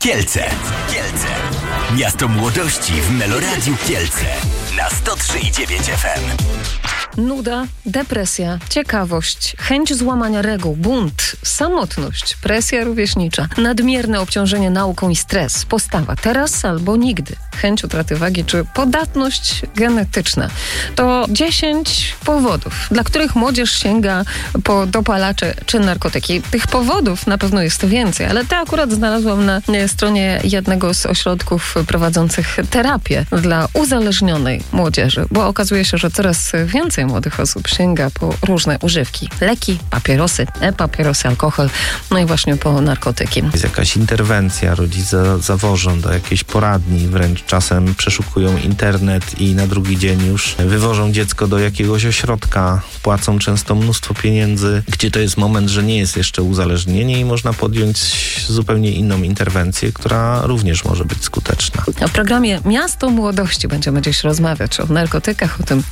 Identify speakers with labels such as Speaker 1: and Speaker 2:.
Speaker 1: Kielce. Miasto młodości w Meloradiu Kielce. Na 103,9 FM.
Speaker 2: Nuda, depresja, ciekawość, chęć złamania reguł, bunt, samotność, presja rówieśnicza, nadmierne obciążenie nauką i stres, postawa teraz albo nigdy, chęć utraty wagi czy podatność genetyczna. To 10 powodów, dla których młodzież sięga po dopalacze czy narkotyki. Tych powodów na pewno jest więcej, ale te akurat znalazłam na stronie jednego z ośrodków prowadzących terapię dla uzależnionej młodzieży, bo okazuje się, że coraz więcej młodych osób sięga po różne używki. Leki, papierosy, e-papierosy, alkohol, no i właśnie po narkotyki.
Speaker 3: Jest jakaś interwencja, rodzice zawożą do jakiejś poradni, wręcz czasem przeszukują internet i na drugi dzień już wywożą dziecko do jakiegoś ośrodka, płacą często mnóstwo pieniędzy, gdzie to jest moment, że nie jest jeszcze uzależnienie i można podjąć zupełnie inną interwencję, która również może być skuteczna.
Speaker 2: W programie Miasto Młodości będziemy dziś rozmawiać o narkotykach, o tym,